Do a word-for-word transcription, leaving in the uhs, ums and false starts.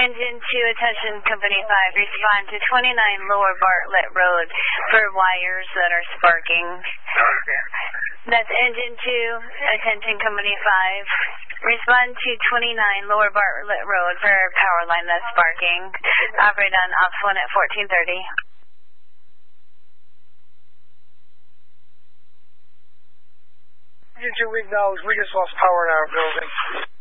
Engine two, attention Company five, respond to twenty-nine Lower Bartlett Road for wires that are sparking. That's Engine two, attention Company five. Respond to twenty-nine Lower Bartlett Road for power line that's sparking. Operate on ops one at fourteen thirty. Engine two, we acknowledge. We just lost power in our building.